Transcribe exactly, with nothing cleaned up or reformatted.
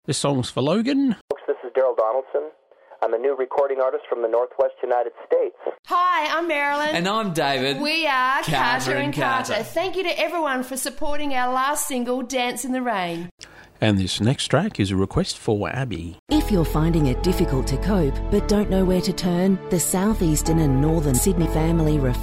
This song's for Logan. Folks, this is Daryl Donaldson. I'm a new recording artist from the Northwest United States. Hi, I'm Marilyn. And I'm David. We are Carter Carter and and Carter. Carter. Thank you to everyone for supporting our last single, Dance in the Rain. And this next track is a request for Abby. If you're finding it difficult to cope but don't know where to turn, the Southeastern and Northern Sydney Family Referral